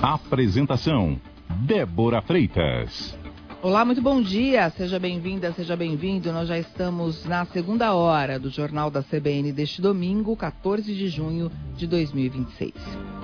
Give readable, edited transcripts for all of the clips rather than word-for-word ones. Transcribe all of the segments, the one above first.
Apresentação: Débora Freitas. Olá, muito bom dia. Seja bem-vinda, seja bem-vindo. Nós já estamos na segunda hora do Jornal da CBN deste domingo, 14 de junho de 2026.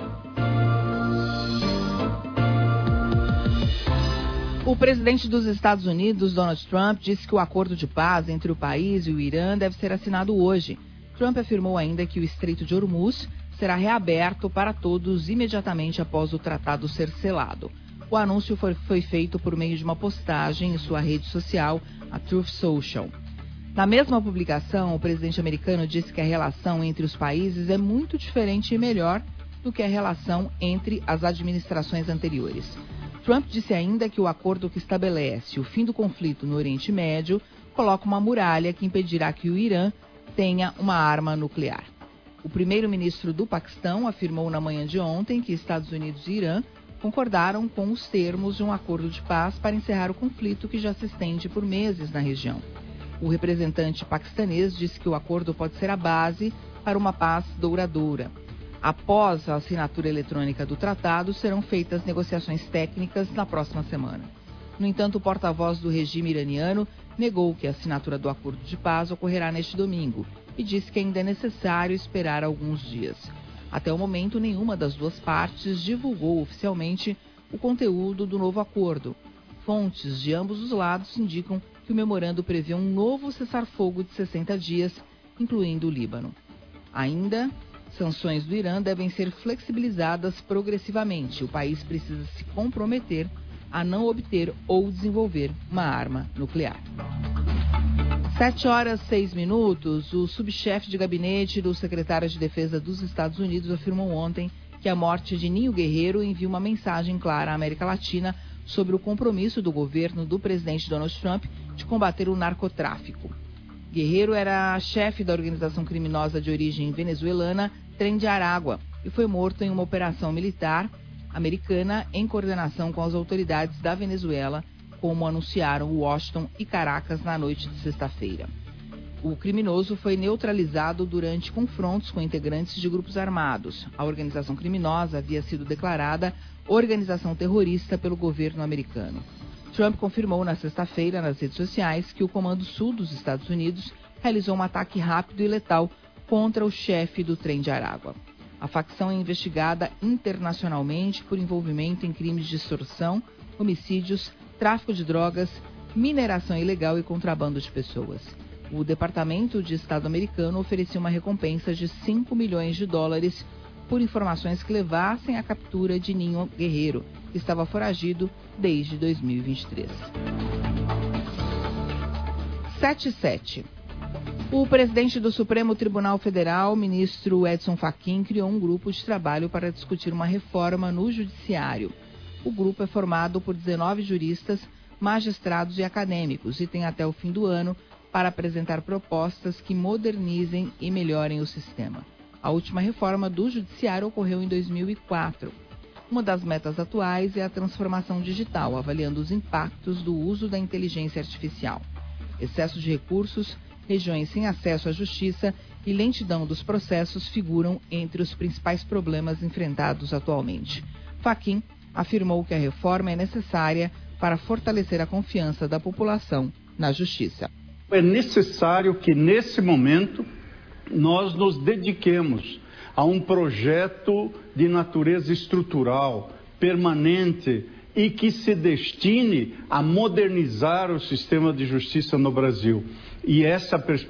O presidente dos Estados Unidos, Donald Trump, disse que o acordo de paz entre o país e o Irã deve ser assinado hoje. Trump afirmou ainda que o Estreito de Hormuz será reaberto para todos imediatamente após o tratado ser selado. O anúncio foi feito por meio de uma postagem em sua rede social, a Truth Social. Na mesma publicação, o presidente americano disse que a relação entre os países é muito diferente e melhor do que a relação entre as administrações anteriores. Trump disse ainda que o acordo que estabelece o fim do conflito no Oriente Médio coloca uma muralha que impedirá que o Irã tenha uma arma nuclear. O primeiro-ministro do Paquistão afirmou na manhã de ontem que Estados Unidos e Irã concordaram com os termos de um acordo de paz para encerrar o conflito que já se estende por meses na região. O representante paquistanês disse que o acordo pode ser a base para uma paz duradoura. Após a assinatura eletrônica do tratado, serão feitas negociações técnicas na próxima semana. No entanto, o porta-voz do regime iraniano negou que a assinatura do acordo de paz ocorrerá neste domingo e disse que ainda é necessário esperar alguns dias. Até o momento, nenhuma das duas partes divulgou oficialmente o conteúdo do novo acordo. Fontes de ambos os lados indicam que o memorando prevê um novo cessar-fogo de 60 dias, incluindo o Líbano. Ainda, sanções do Irã devem ser flexibilizadas progressivamente. O país precisa se comprometer a não obter ou desenvolver uma arma nuclear. 7h06, o subchefe de gabinete do secretário de Defesa dos Estados Unidos afirmou ontem que a morte de Ninho Guerreiro envia uma mensagem clara à América Latina sobre o compromisso do governo do presidente Donald Trump de combater o narcotráfico. Guerreiro era chefe da organização criminosa de origem venezuelana Tren de Aragua e foi morto em uma operação militar americana em coordenação com as autoridades da Venezuela, como anunciaram Washington e Caracas na noite de sexta-feira. O criminoso foi neutralizado durante confrontos com integrantes de grupos armados. A organização criminosa havia sido declarada organização terrorista pelo governo americano. Trump confirmou na sexta-feira nas redes sociais que o Comando Sul dos Estados Unidos realizou um ataque rápido e letal contra o chefe do Trem de Aragua. A facção é investigada internacionalmente por envolvimento em crimes de extorsão, homicídios, tráfico de drogas, mineração ilegal e contrabando de pessoas. O Departamento de Estado americano ofereceu uma recompensa de $5 milhões por informações que levassem à captura de Ninho Guerreiro, que estava foragido desde 2023. 7h07. O presidente do Supremo Tribunal Federal, ministro Edson Fachin, criou um grupo de trabalho para discutir uma reforma no judiciário. O grupo é formado por 19 juristas, magistrados e acadêmicos e tem até o fim do ano para apresentar propostas que modernizem e melhorem o sistema. A última reforma do judiciário ocorreu em 2004. Uma das metas atuais é a transformação digital, avaliando os impactos do uso da inteligência artificial. Excesso de recursos, regiões sem acesso à justiça e lentidão dos processos figuram entre os principais problemas enfrentados atualmente. Fachin afirmou que a reforma é necessária para fortalecer a confiança da população na justiça. É necessário que, nesse momento, nós nos dediquemos a um projeto de natureza estrutural, permanente e que se destine a modernizar o sistema de justiça no Brasil. E essa perspectiva